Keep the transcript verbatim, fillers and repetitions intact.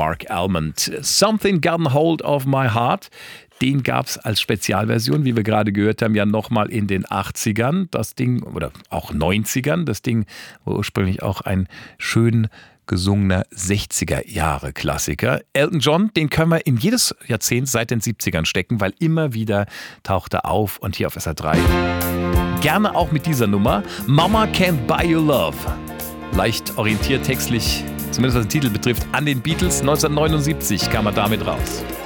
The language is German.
Mark Almond. Something Got a Hold of My Heart. Den gab es als Spezialversion, wie wir gerade gehört haben, ja nochmal in den achtzigern. Das Ding, oder auch neunzigern. Das Ding war ursprünglich auch ein schön gesungener sechziger-Jahre-Klassiker. Elton John, den können wir in jedes Jahrzehnt seit den siebzigern stecken, weil immer wieder taucht er auf und hier auf S R drei. Gerne auch mit dieser Nummer. Mama Can't Buy You Love. Leicht orientiert textlich, zumindest was den Titel betrifft, an den Beatles. neunzehnhundertneunundsiebzig kam er damit raus.